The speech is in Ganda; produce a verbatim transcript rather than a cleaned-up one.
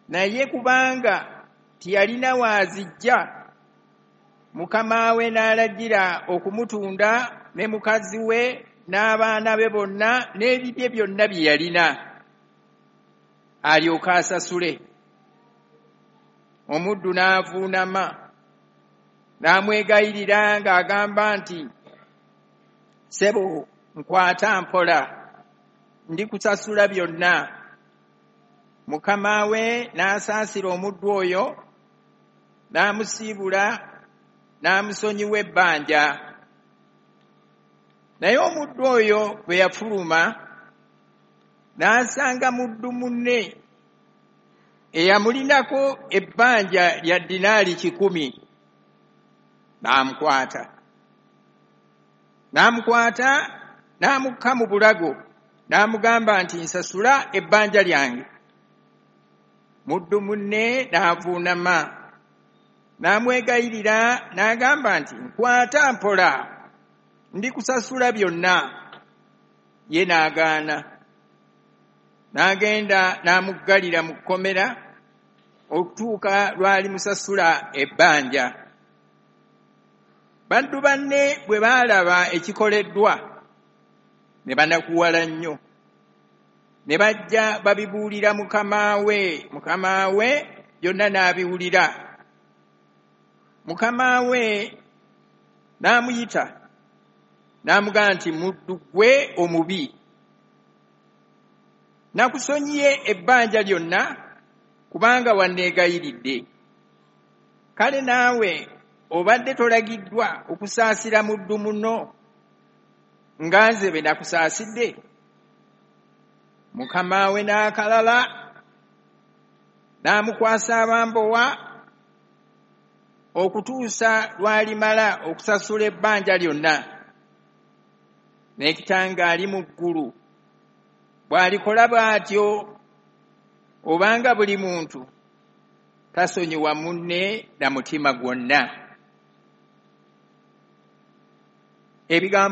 naye kubanga tiyalina waazijja mukama we n'alagira okumutunda ne mukazi we n'abaana be bonna n'ebibye byonna bye yalina alyoka asasule. Omuddu n'avuunama n'amwegayirira ng'agamba nti, ssebo nkwata mpola, ndikusasula byonna. Mukama we n'asaasira omuddu oyo, n'amusiibula n'amusonyiwa ebbanja. Naye omuddu oyo bwe yafuluma n'asanga muddu munne eyamulinako ebbanja lya dinaali kikumi, n'amukwata n'amukwata n'amukka mu bulago n'amugamba nti, nsasula ebbanja lyange. Muddu munne n'avuunama n'amwegayirira n'agamba nti, nkwata mpola, ndikusasula byonna. Ye n'agaana, n'agenda n'amuggalira mu kkomera okutuuka lw'alimusasula ebbanja. Baddu banne bwe baalaba ekikoleddwa ne banakuwala nnyo, ne bajja babibuulira mukama we. Mukama we byonna n'abiwulira. Mukama we n'amuyita n'amugamba nti, muddu gwe omubi, nakusonyiye ebbanja lyonna kubanga wanneegayiridde. Kale naawe obadde tolagiddwa okusaasira muddu muno nga nze be nakusaasidde? Mukama we n'akalala n'amukwasa abambowa okutuusa lw'alimala okusasula ebbanja lyonna. N'ekitangaali mu ggulu bw'alikola bw'atyo, obanga buli muntu tasonyiwa munne na mutima gwonna. Ebigambo